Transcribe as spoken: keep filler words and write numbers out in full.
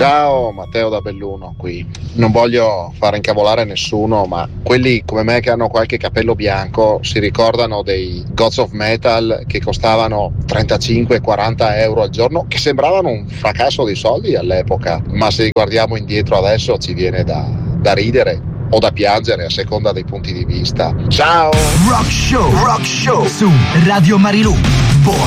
Ciao, Matteo da Belluno qui. Non voglio far incavolare nessuno, ma quelli come me che hanno qualche capello bianco si ricordano dei Gods of Metal che costavano trentacinque quaranta euro al giorno, che sembravano un fracasso di soldi all'epoca, ma se guardiamo indietro adesso ci viene da, da ridere o da piangere a seconda dei punti di vista. Ciao! Rock Show, Rock Show su Radio Marilù.